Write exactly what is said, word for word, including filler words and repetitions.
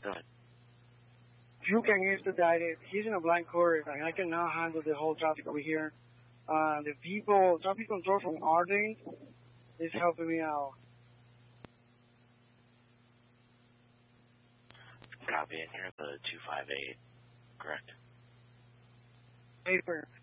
Go ahead. If you can expedite it, he's in a blind corridor, and I cannot handle the whole traffic over here. Uh, the people, traffic control from Arden is helping me out. Copy, and you're the two five eight, correct? Paper.